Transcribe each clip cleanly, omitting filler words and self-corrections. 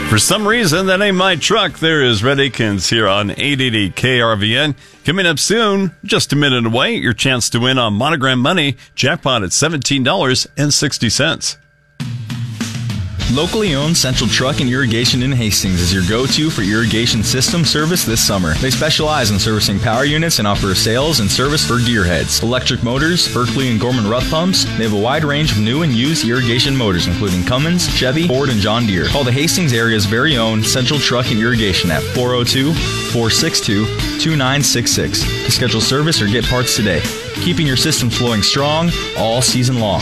For some reason, that ain't my truck. There is Red Akins here on 880 KRVN. Coming up soon, just a minute away, your chance to win on Monogram Money. Jackpot at $17.60. Locally owned Central Truck and Irrigation in Hastings is your go-to for irrigation system service this summer. They specialize in servicing power units and offer sales and service for gearheads, electric motors, Berkeley and Gorman Rough pumps. They have a wide range of new and used irrigation motors, including Cummins, Chevy, Ford, and John Deere. Call the Hastings area's very own Central Truck and Irrigation at 402-462-2966 to schedule service or get parts today. Keeping your system flowing strong all season long.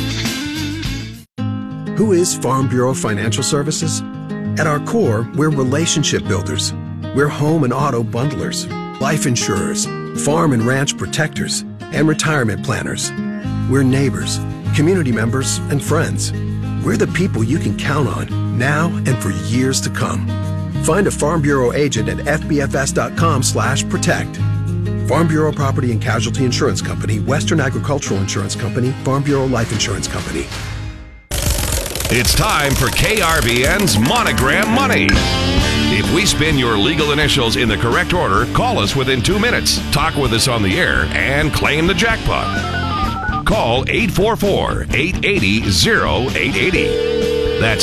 Who is Farm Bureau Financial Services? At our core, we're relationship builders. We're home and auto bundlers, life insurers, farm and ranch protectors, and retirement planners. We're neighbors, community members, and friends. We're the people you can count on now and for years to come. Find a Farm Bureau agent at fbfs.com/protect. Farm Bureau Property and Casualty Insurance Company, Western Agricultural Insurance Company, Farm Bureau Life Insurance Company. It's time for KRVN's Monogram Money. If we spin your legal initials in the correct order, call us within 2 minutes, talk with us on the air, and claim the jackpot. Call 844-880-0880. That's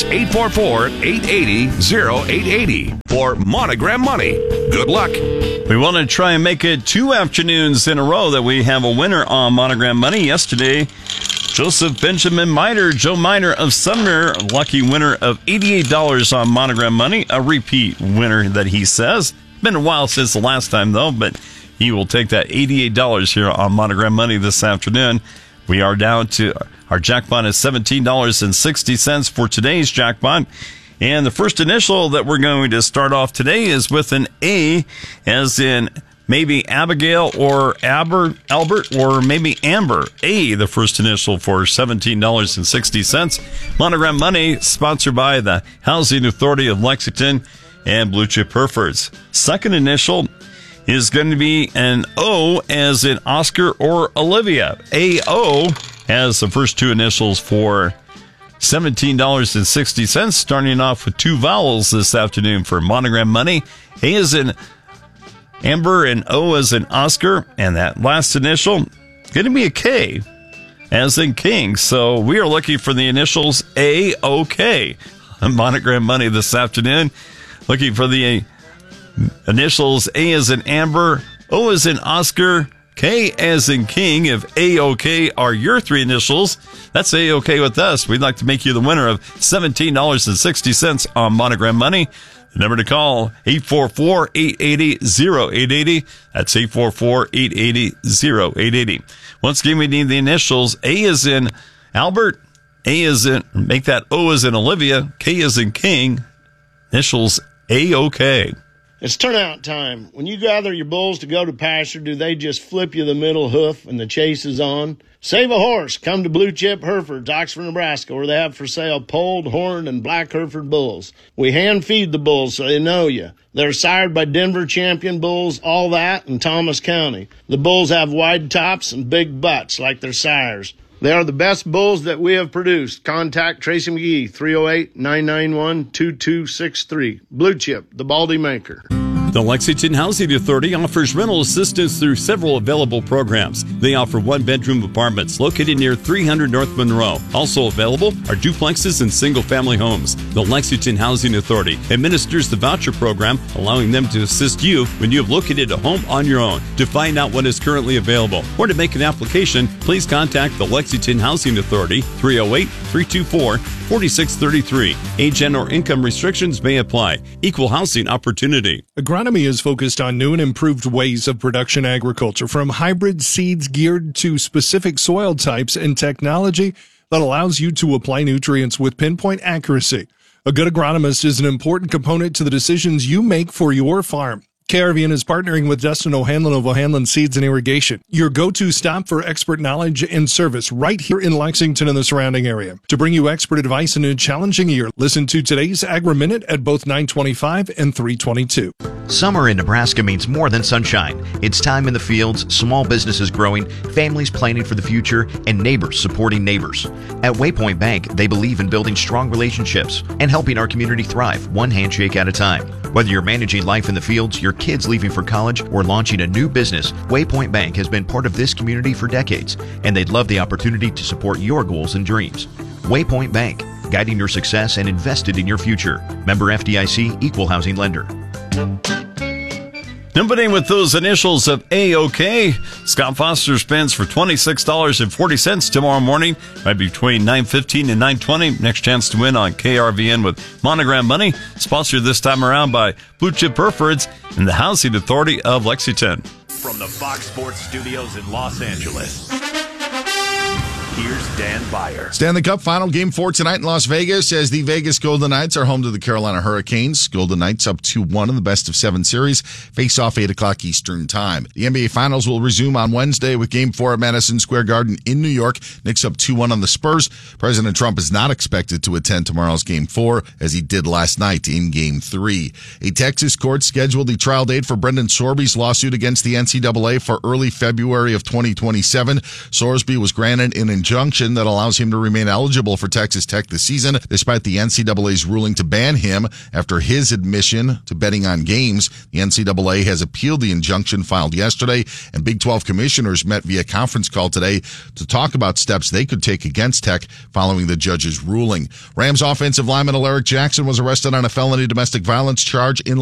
844-880-0880 for Monogram Money. Good luck. We want to try and make it 2 afternoons in a row that we have a winner on Monogram Money. Yesterday, Joseph Benjamin Miner, Joe Miner of Sumner, lucky winner of $88 on Monogram Money, a repeat winner that he says. Been a while since the last time, though, but he will take that $88 here on Monogram Money this afternoon. We are down to our jackpot is $17.60 for today's jackpot. And the first initial that we're going to start off today is with an A, as in maybe Abigail or Albert, or maybe Amber. A, the first initial for $17.60. Monogram Money, sponsored by the Housing Authority of Lexington and Blue Chip Herefords. Second initial is going to be an O, as in Oscar or Olivia. AO has the first 2 initials for $17.60, starting off with 2 vowels this afternoon for Monogram Money. A is in Amber and O as in Oscar, and that last initial going to be a K, as in King. So we are looking for the initials AOK on Monogram Money this afternoon. Looking for the initials A as in Amber, O as in Oscar, K as in King. If AOK are your 3 initials, that's AOK with us. We'd like to make you the winner of $17.60 on Monogram Money. The number to call, 844-880-0880. That's 844-880-0880. Once again, we need the initials. A is in Albert, A is in, make that O as in Olivia, K is in King, initials AOK. It's turnout time. When you gather your bulls to go to pasture, do they just flip you the middle hoof and the chase is on? Save a horse. Come to Blue Chip Herefords, Oxford, Nebraska, where they have for sale polled, horned, and black Hereford bulls. We hand feed the bulls so they know you. They're sired by Denver champion bulls, all that, in Thomas County. The bulls have wide tops and big butts like their sires. They are the best bulls that we have produced. Contact Tracy McGee, 308-991-2263. Blue Chip, the Baldy Maker. The Lexington Housing Authority offers rental assistance through several available programs. They offer 1-bedroom apartments located near 300 North Monroe. Also available are duplexes and single-family homes. The Lexington Housing Authority administers the voucher program, allowing them to assist you when you have located a home on your own. To find out what is currently available or to make an application, please contact the Lexington Housing Authority, 308-324-4633. Age and or income restrictions may apply. Equal housing opportunity. Agronomy is focused on new and improved ways of production agriculture, from hybrid seeds geared to specific soil types and technology that allows you to apply nutrients with pinpoint accuracy. A good agronomist is an important component to the decisions you make for your farm. KRVN is partnering with Dustin O'Hanlon of O'Hanlon Seeds and Irrigation, your go-to stop for expert knowledge and service right here in Lexington and the surrounding area. To bring you expert advice in a challenging year, listen to today's Agri-Minute at both 9:25 and 3:22. Summer in Nebraska means more than sunshine. It's time in the fields, small businesses growing, families planning for the future, and neighbors supporting neighbors. At Waypoint Bank, they believe in building strong relationships and helping our community thrive one handshake at a time. Whether you're managing life in the fields, your kids leaving for college, or launching a new business, Waypoint Bank has been part of this community for decades, and they'd love the opportunity to support your goals and dreams. Waypoint Bank, guiding your success and invested in your future. Member FDIC, Equal Housing Lender. Nobody with those initials of AOK. Scott Foster spins for $26.40 tomorrow morning, right between 9:15 and 9:20. Next chance to win on KRVN with Monogram Money, sponsored this time around by Blue Chip Herefords and the Housing Authority of Lexington. From the Fox Sports Studios in Los Angeles, here's Dan Beyer. Stanley Cup final game 4 tonight in Las Vegas as the Vegas Golden Knights are home to the Carolina Hurricanes. Golden Knights up 2-1 in the best of 7 series. Face off 8 o'clock Eastern time. The NBA Finals will resume on Wednesday with game 4 at Madison Square Garden in New York. Knicks up 2-1 on the Spurs. President Trump is not expected to attend tomorrow's game 4 as he did last night in game 3. A Texas court scheduled the trial date for Brendan Sorby's lawsuit against the NCAA for early February of 2027. Sorsby was granted an injunction that allows him to remain eligible for Texas Tech this season, despite the NCAA's ruling to ban him after his admission to betting on games. The NCAA has appealed the injunction filed yesterday, and Big 12 commissioners met via conference call today to talk about steps they could take against Tech following the judge's ruling. Rams offensive lineman Alaric Jackson was arrested on a felony domestic violence charge in